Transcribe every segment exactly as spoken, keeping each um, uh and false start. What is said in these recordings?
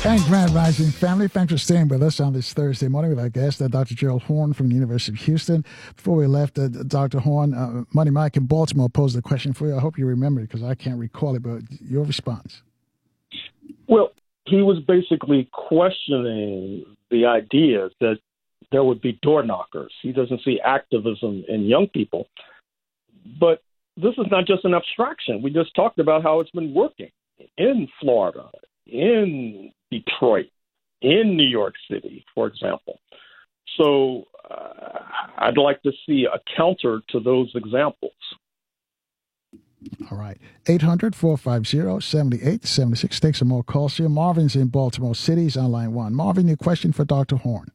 And Grand Rising family, thanks for staying with us on this Thursday morning with our guest, uh, Doctor Gerald Horne from the University of Houston. Before we left, uh, Doctor Horne, uh, Money Mike in Baltimore posed a question for you. I hope you remember it because I can't recall it, but your response. Well, he was basically questioning the idea that there would be door knockers. He doesn't see activism in young people. But this is not just an abstraction. We just talked about how it's been working in Florida, in Detroit, in New York City, for example. So uh, I'd like to see a counter to those examples. All right. eight hundred, four five zero, seven eight seven six. Take some more calls here. Marvin's in Baltimore City. He's on line one. Marvin, your question for Doctor Horne.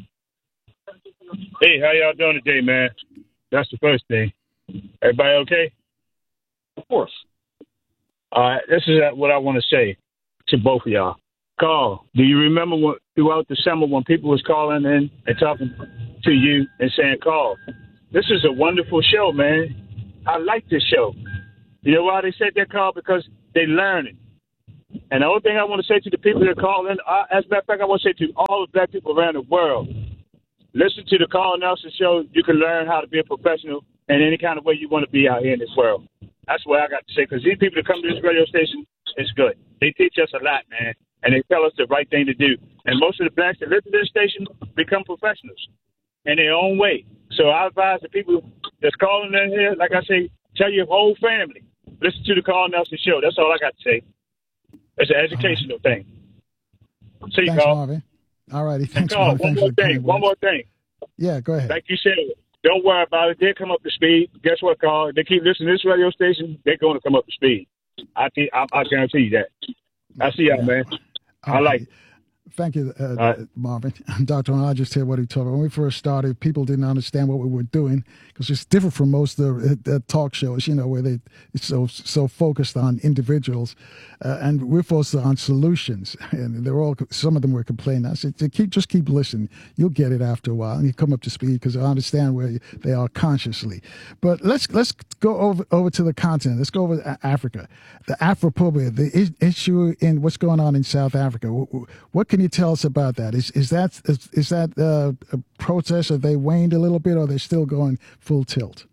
Hey, how y'all doing today, man? That's the first thing. Everybody okay? Of course. All right. This is what I want to say to both of y'all. Carl, do you remember what, throughout the summer when people was calling in and talking to you and saying, Carl, this is a wonderful show, man. I like this show. You know why they said that, Carl? Because they learning. And the only thing I want to say to the people that call in, uh, as a matter of fact, I want to say to all the black people around the world, listen to the Carl Nelson show. You can learn how to be a professional in any kind of way you want to be out here in this world. That's what I got to say, because these people that come to this radio station is good. They teach us a lot, man, and they tell us the right thing to do. And most of the blacks that listen to this station become professionals in their own way. So I advise the people that's calling in here, like I say, tell your whole family, listen to the Carl Nelson show. That's all I got to say. It's an educational right. thing. See you, Thanks, Carl. Marvin. All righty. Thanks, Carl, Marvin. one Thanks more for the thing. One more thing. Yeah, go ahead. Like you said, don't worry about it. They'll come up to speed. Guess what, Carl? They keep listening to this radio station, they're going to come up to speed. I th- I, I guarantee you that. I see y'all, yeah. man. All I like right. it. Thank you, uh, right. Marvin. Doctor I just heard what he told me. When we first started, people didn't understand what we were doing because it's different from most of the, the talk shows, you know, where they it's so so focused on individuals, uh, and we're focused on solutions. And they're all some of them were complaining. I said, keep just keep listening. You'll get it after a while, and you come up to speed because I understand where they are consciously. But let's let's go over over to the continent. Let's go over to Africa, the Afrophobia, the issue in what's going on in South Africa. What can you tell us about that? Is is that is, is that uh, a protest? Have they waned a little bit, or are they still going full tilt?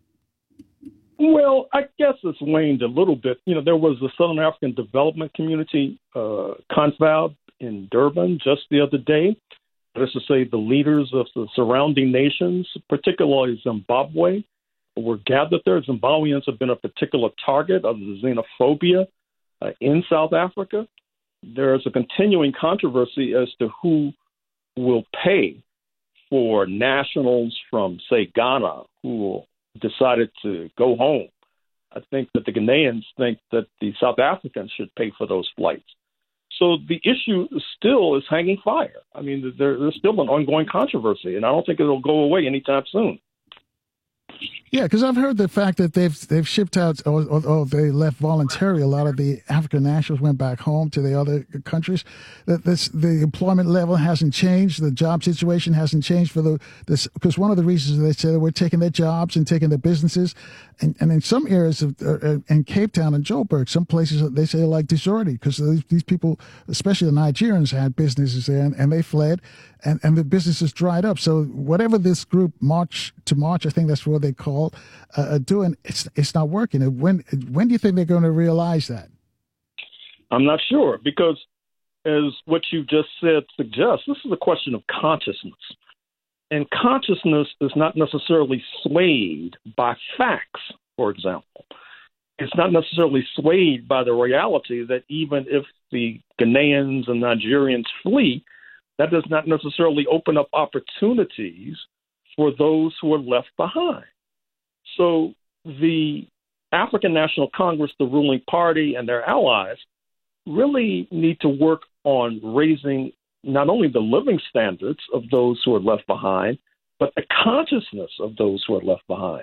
Well, I guess it's waned a little bit. You know, there was the Southern African Development Community uh, confab in Durban just the other day. That is to say, the leaders of the surrounding nations, particularly Zimbabwe, were gathered there. Zimbabweans have been a particular target of the xenophobia uh, in South Africa. There's a continuing controversy as to who will pay for nationals from, say, Ghana who decided to go home. I think that the Ghanaians think that the South Africans should pay for those flights. So the issue still is hanging fire. I mean, there, there's still an ongoing controversy, and I don't think it'll go away anytime soon. Yeah, because I've heard the fact that they've they've shipped out, or, or, or they left voluntarily. A lot of the African nationals went back home to the other countries. That this the employment level hasn't changed, the job situation hasn't changed for the this because one of the reasons they say that we're taking their jobs and taking their businesses, and, and in some areas of uh, in Cape Town and Joburg, some places they say like deserted because these, these people, especially the Nigerians, had businesses there and, and they fled, and and the businesses dried up. So whatever this group March to March, I think that's what they call. Uh, doing it's it's not working. When when do you think they're going to realize that? I'm not sure because, as what you just said suggests, this is a question of consciousness, and consciousness is not necessarily swayed by facts. For example, it's not necessarily swayed by the reality that even if the Ghanaians and Nigerians flee, that does not necessarily open up opportunities for those who are left behind. So the African National Congress, the ruling party, and their allies really need to work on raising not only the living standards of those who are left behind, but the consciousness of those who are left behind.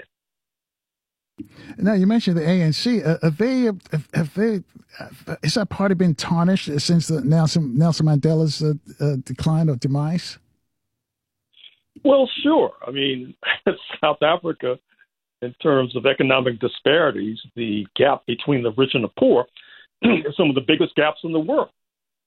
Now, you mentioned the A N C. Uh, have they, have, have they, uh, has that party been tarnished since the Nelson, Nelson Mandela's uh, uh, decline or demise? Well, sure. I mean, South Africa, in terms of economic disparities, the gap between the rich and the poor is some of the biggest gaps in the world.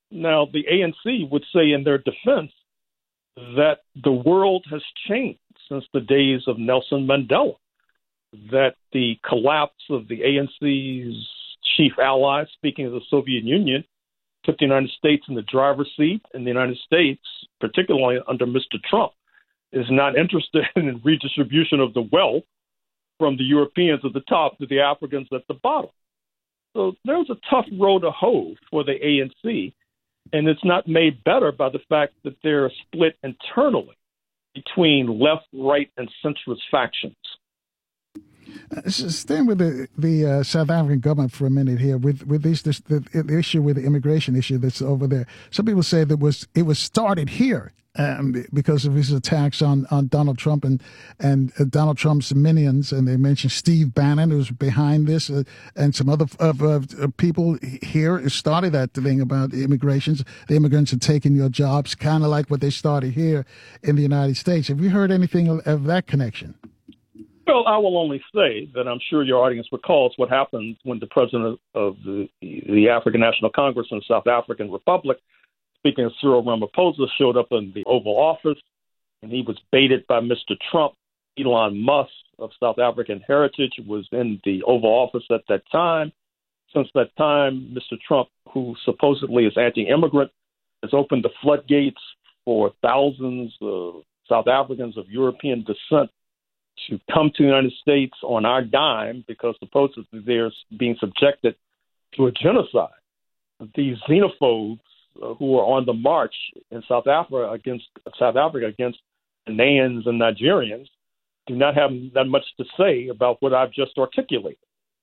Now, the A N C would say in their defense that the world has changed since the days of Nelson Mandela, that the collapse of the A N C's chief ally, speaking of the Soviet Union, put the United States in the driver's seat, and the United States, particularly under Mister Trump, is not interested in redistribution of the wealth from the Europeans at the top to the Africans at the bottom. So there's a tough road to hoe for the A N C, and it's not made better by the fact that they're split internally between left, right, and centrist factions. Uh, staying with the the uh, South African government for a minute here, with with this, this the, the issue with the immigration issue that's over there. Some people say that was it was started here um, because of his attacks on, on Donald Trump and and uh, Donald Trump's minions, and they mentioned Steve Bannon, who's behind this, uh, and some other uh, uh, people here started that thing about immigrations. The immigrants are taking your jobs, kind of like what they started here in the United States. Have you heard anything of, of that connection? Well, I will only say that I'm sure your audience recalls what happened when the president of the, the African National Congress in the South African Republic, speaking of Cyril Ramaphosa, showed up in the Oval Office, and he was baited by Mister Trump. Elon Musk of South African heritage was in the Oval Office at that time. Since that time, Mister Trump, who supposedly is anti-immigrant, has opened the floodgates for thousands of South Africans of European descent to come to the United States on our dime because supposedly they're being subjected to a genocide. These xenophobes uh, who are on the march in South Africa against South Africa against Ghanaians and Nigerians do not have that much to say about what I've just articulated.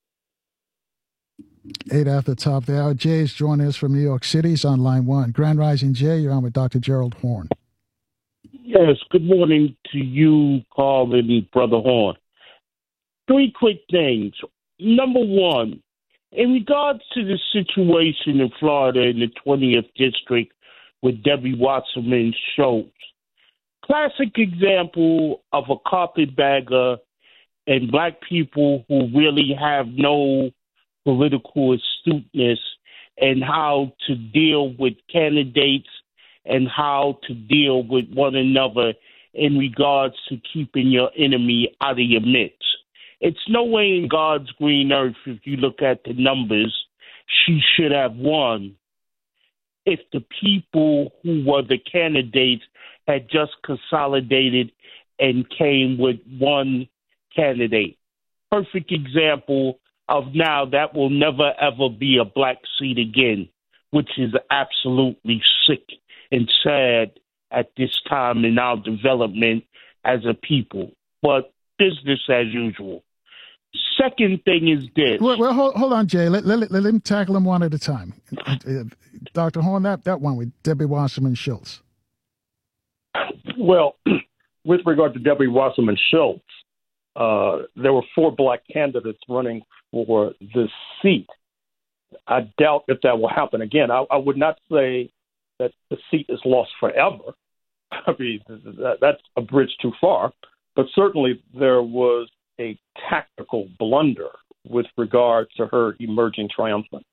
Eight at the top there. Jay is joining us from New York City. He's on line one. Grand Rising Jay, you're on with Doctor Gerald Horne. Yes, good morning to you, Carl, and Brother Horne. Three quick things. Number one, in regards to the situation in Florida in the twentieth District with Debbie Wasserman Schultz, classic example of a carpetbagger and black people who really have no political astuteness and how to deal with candidates and how to deal with one another in regards to keeping your enemy out of your midst. It's no way in God's green earth, if you look at the numbers, she should have won if the people who were the candidates had just consolidated and came with one candidate. Perfect example of now that will never, ever be a black seat again, which is absolutely sick and sad at this time in our development as a people. But business as usual. Second thing is this. Well, well hold, hold on, Jay. Let, let, let him tackle them one at a time. Doctor Horne, that, that one with Debbie Wasserman Schultz. Well, with regard to Debbie Wasserman Schultz, uh, there were four black candidates running for this seat. I doubt that that will happen again. I, I would not say that the seat is lost forever. I mean, that, that's a bridge too far. But certainly there was a tactical blunder with regard to her emerging triumphant.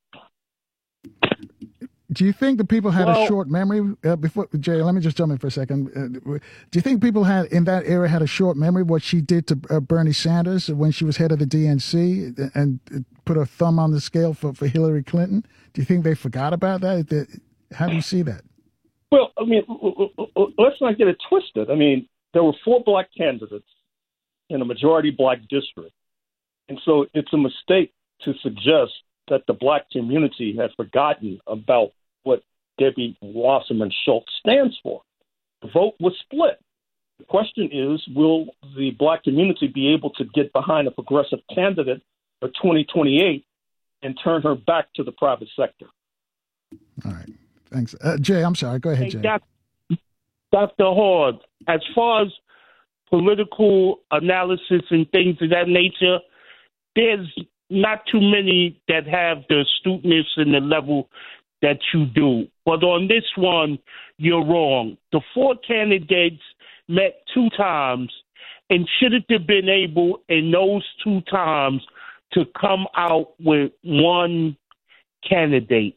Do you think the people had well, a short memory? Uh, before Jay, let me just jump in for a second. Uh, do you think people had in that era had a short memory what she did to uh, Bernie Sanders when she was head of the D N C and put a thumb on the scale for, for Hillary Clinton? Do you think they forgot about that? How do you see that? Well, I mean, let's not get it twisted. I mean, there were four black candidates in a majority black district. And so it's a mistake to suggest that the black community had forgotten about what Debbie Wasserman Schultz stands for. The vote was split. The question is, will the black community be able to get behind a progressive candidate for twenty twenty-eight and turn her back to the private sector? All right. Thanks. Uh, Jay, I'm sorry. Go ahead, Jay. Hey, Doctor Horne, as far as political analysis and things of that nature, there's not too many that have the astuteness and the level that you do. But on this one, you're wrong. The four candidates met two times and should have been able in those two times to come out with one candidate.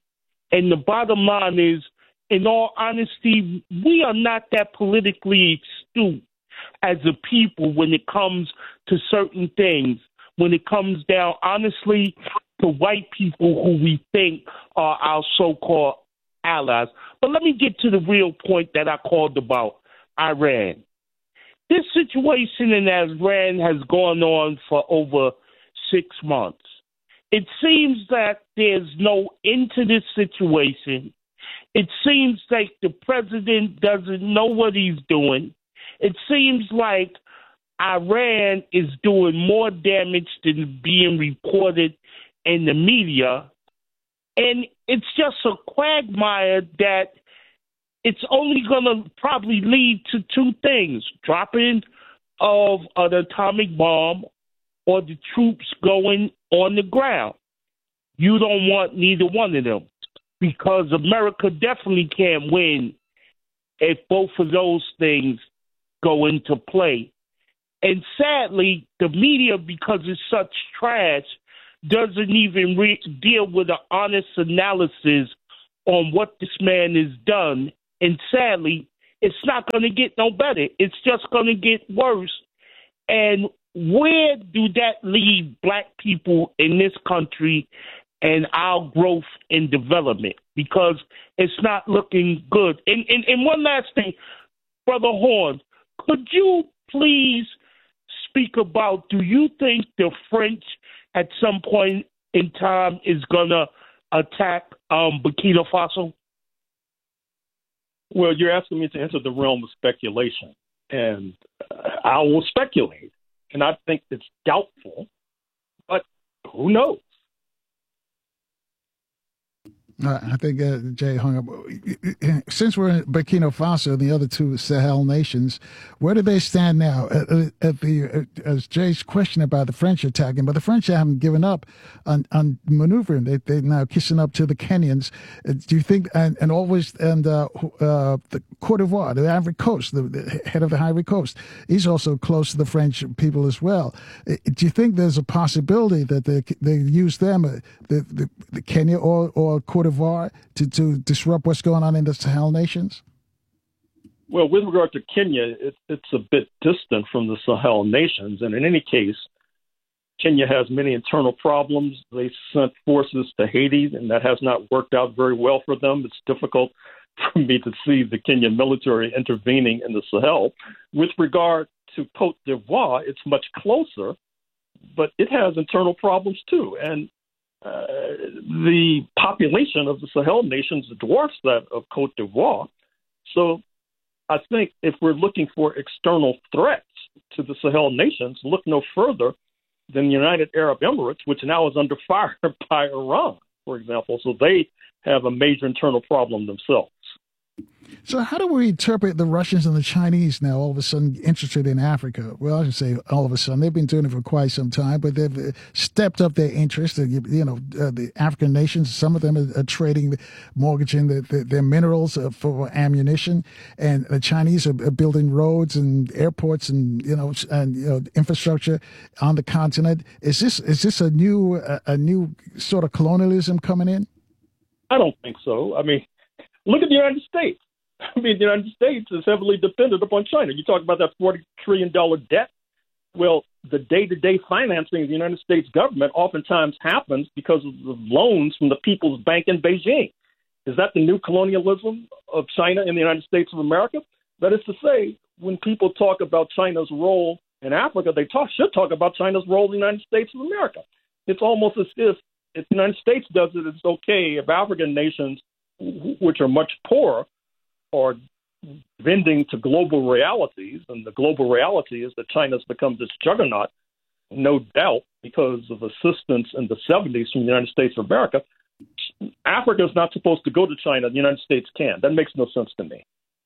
And the bottom line is, in all honesty, we are not that politically astute as a people when it comes to certain things, when it comes down, honestly, to white people who we think are our so-called allies. But let me get to the real point that I called about Iran. This situation in Iran has gone on for over six months. It seems that there's no end to this situation. It seems like the president doesn't know what he's doing. It seems like Iran is doing more damage than being reported in the media. And it's just a quagmire that it's only going to probably lead to two things: dropping of an atomic bomb or the troops going on the ground. You don't want neither one of them, because America definitely can't win if both of those things go into play. And sadly, the media, because it's such trash, doesn't even re- deal with an honest analysis on what this man has done. And sadly, it's not going to get no better. It's just going to get worse. And where do that leave black people in this country and our growth and development? Because it's not looking good. And, and, and one last thing, Brother Horn, could you please speak about, do you think the French at some point in time is going to attack um, Burkina Faso? Well, you're asking me to enter the realm of speculation, and uh, I will speculate. And I think it's doubtful, but who knows? Uh, I think uh, Jay hung up. Since we're in Burkina Faso and the other two Sahel nations, where do they stand now? At, at the uh, as Jay's question about the French attacking, but the French haven't given up on, on maneuvering. They they're now kissing up to the Kenyans. Uh, do you think? And, and always and uh, uh, the Cote d'Ivoire, the Ivory Coast, the, the head of the Ivory Coast, he's also close to the French people as well. Uh, do you think there's a possibility that they they use them, uh, the, the the Kenya or or Cote d'Ivoire to, to disrupt what's going on in the Sahel nations? Well, with regard to Kenya, it, it's a bit distant from the Sahel nations. And in any case, Kenya has many internal problems. They sent forces to Haiti, and that has not worked out very well for them. It's difficult for me to see the Kenyan military intervening in the Sahel. With regard to Cote d'Ivoire, it's much closer, but it has internal problems too. And Uh, the population of the Sahel nations dwarfs that of Cote d'Ivoire. So I think if we're looking for external threats to the Sahel nations, look no further than the United Arab Emirates, which now is under fire by Iran, for example. So they have a major internal problem themselves. So how do we interpret the Russians and the Chinese now all of a sudden interested in Africa? Well, I should say all of a sudden. They've been doing it for quite some time, but they've stepped up their interest. You know, uh, the African nations, some of them are, are trading, mortgaging the, the, their minerals uh, for ammunition, and the Chinese are, are building roads and airports and, you know, and you know, infrastructure on the continent. Is this is this a new a, a new sort of colonialism coming in? I don't think so. I mean, look at the United States. I mean, the United States is heavily dependent upon China. You talk about that forty trillion dollars debt. Well, the day-to-day financing of the United States government oftentimes happens because of the loans from the People's Bank in Beijing. Is that the new colonialism of China in the United States of America? That is to say, when people talk about China's role in Africa, they talk, should talk about China's role in the United States of America. It's almost as if if the United States does it, it's okay. If African nations, which are much poorer, are bending to global realities, and the global reality is that China's become this juggernaut, no doubt, because of assistance in the seventies from the United States of America. Africa is not supposed to go to China. The United States can. That makes no sense to me.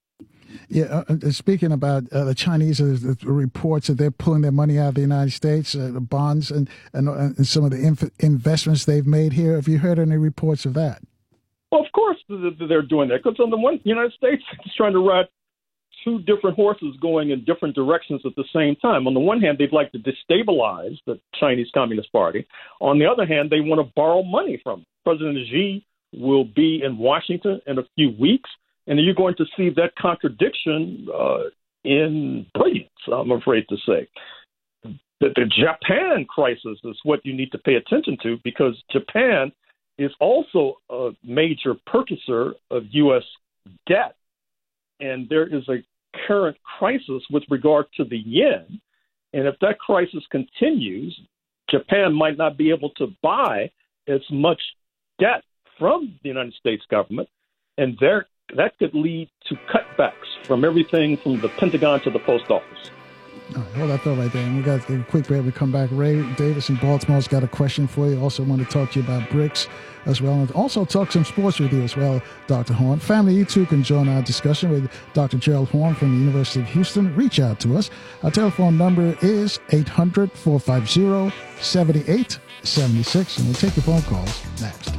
Yeah, uh, speaking about uh, the Chinese, uh, the reports that they're pulling their money out of the United States, uh, the bonds, and, and, and some of the inf- investments they've made here. Have you heard any reports of that? Well, of course they're doing that, because on the one, the United States is trying to ride two different horses going in different directions at the same time. On the one hand, they'd like to destabilize the Chinese Communist Party. On the other hand, they want to borrow money from them. President Xi will be in Washington in a few weeks, and you're going to see that contradiction uh, in brilliance, I'm afraid to say. The, the Japan crisis is what you need to pay attention to, because Japan is also a major purchaser of U S debt, and there is a current crisis with regard to the yen, and if that crisis continues, Japan might not be able to buy as much debt from the United States government, and there that could lead to cutbacks from everything from the Pentagon to the post office. All right, hold that thought right there. And we got a quick break. We come back. Ray Davis in Baltimore's got a question for you. Also want to talk to you about BRICS as well. And also talk some sports with you as well, Doctor Horn. Family, you too can join our discussion with Doctor Gerald Horn from the University of Houston. Reach out to us. Our telephone number is eight hundred, four five zero, seven eight seven six. And we'll take your phone calls next.